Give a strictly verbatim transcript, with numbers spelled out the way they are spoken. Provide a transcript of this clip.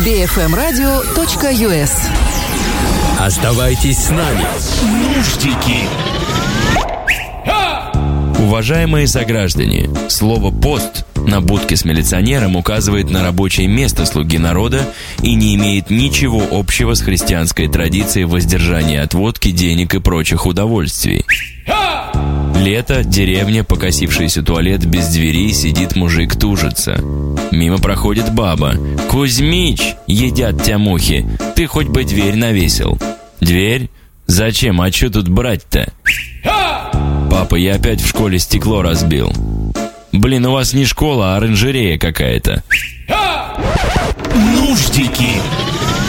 би эф эм радио точка ю эс. Оставайтесь с нами. Нуждики. Уважаемые сограждане, слово «пост» на будке с милиционером указывает на рабочее место слуги народа и не имеет ничего общего с христианской традицией воздержания от водки, денег и прочих удовольствий. Лето, деревня, покосившийся туалет без дверей, сидит мужик, тужится. Мимо проходит баба. «Кузьмич, едят тебя мухи, ты хоть бы дверь навесил». «Дверь? Зачем? А что тут брать-то?» «Папа, я опять в школе стекло разбил». «Блин, у вас не школа, а оранжерея какая-то». Нуждики.